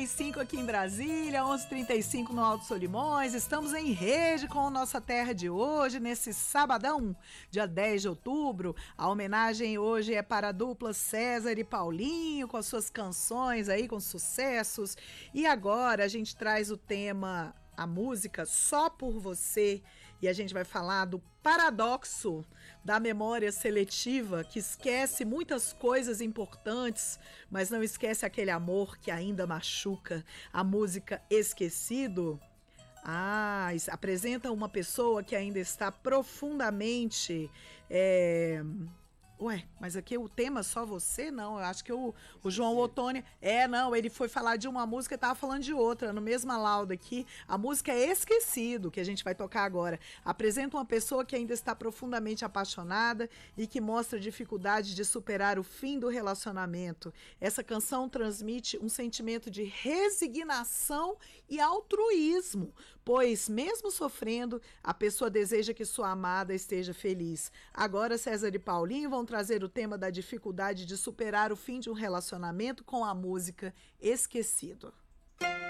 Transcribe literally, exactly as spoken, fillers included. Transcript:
e cinco aqui em Brasília, onze e trinta e cinco no Alto Solimões. Estamos em rede com a Nossa Terra de hoje, nesse sabadão, dia dez de outubro. A homenagem hoje é para a dupla César e Paulinho, com as suas canções aí, com sucessos. E agora a gente traz o tema, a música Só Por Você, e a gente vai falar do paradoxo da memória seletiva, que esquece muitas coisas importantes, mas não esquece aquele amor que ainda machuca. A música Esquecido, ah, apresenta uma pessoa que ainda está profundamente... É... Ué, mas aqui o tema Só Você? Não, eu acho que o, o João Ottoni... É, não, ele foi falar de uma música e estava falando de outra. No mesmo laudo aqui, a música é Esquecido, que a gente vai tocar agora. Apresenta uma pessoa que ainda está profundamente apaixonada e que mostra dificuldade de superar o fim do relacionamento. Essa canção transmite um sentimento de resignação e altruísmo, pois, mesmo sofrendo, a pessoa deseja que sua amada esteja feliz. Agora, César e Paulinho vão trazer o tema da dificuldade de superar o fim de um relacionamento com a música Esquecido.